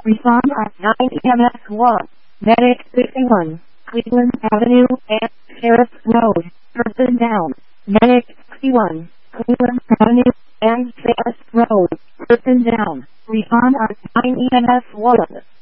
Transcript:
Respond at 9 EMS 1. Medic 61, Cleveland Avenue and Sheriff Road, person down. Medic 61, Cleveland Avenue and Sheriff Road, person down. Respond at 9 EMS 1.